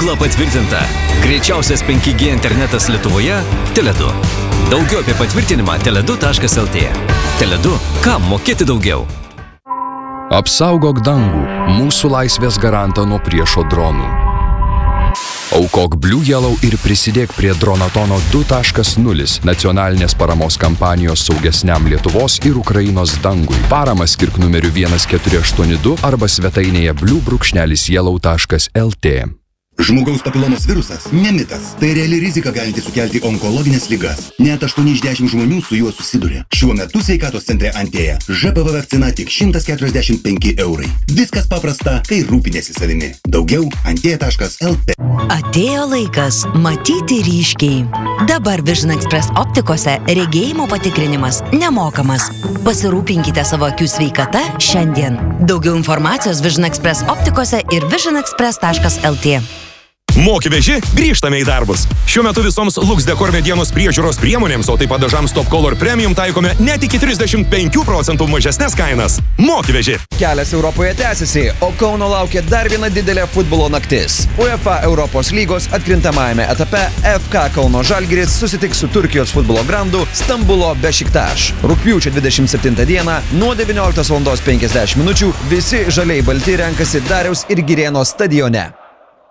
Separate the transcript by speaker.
Speaker 1: Google patvirtinta. Greičiausias 5G internetas Lietuvoje – Tele2. Daugiau apie patvirtinimą tele2.lt. Tele2. Kam mokėti daugiau?
Speaker 2: Apsaugok dangų, mūsų laisvės garantą nuo priešo dronų. Aukok Blue Yellow ir prisidėk prie Dronatono 2.0 nacionalinės paramos kampanijos saugesniam Lietuvos ir Ukrainos dangui. Paramą skirk numeriu 1482 arba svetainėje blue-yellow.lt.
Speaker 3: Žmogaus papilomos virusas – ne mitas. Tai reali rizika galinti sukelti onkologinės ligas. Net 8 iš 10 žmonių su juo susiduria. Šiuo metu sveikatos centre Antėja ŽPV vakcina tik 145 eurai. Viskas paprasta, kai rūpinėsi savimi. Daugiau Antėja.lt.
Speaker 4: Atėjo laikas matyti ryškiai. Dabar Vision Express optikose regėjimo patikrinimas nemokamas. Pasirūpinkite savo akių sveikata šiandien. Daugiau informacijos Vision Express optikose ir visionexpress.lt.
Speaker 5: Moki veži, grįžtame į darbus. Šiuo metu visoms Lux Decor medienos priežiūros priemonėms, o taip pat dažams Top Color Premium taikome net iki 35% mažesnės kainas. Moki veži.
Speaker 6: Kelias Europoje tęsiasi, o Kauno laukia dar viena didelė futbolo naktis. UEFA Europos lygos atkrintamajame etape FK Kauno Žalgiris susitiks su Turkijos futbolo grandu Stambulo Bešiktaš. Rugpjūčio 27 dieną nuo 19:50 visi žaliai balti renkasi Dariaus ir Girėno stadione.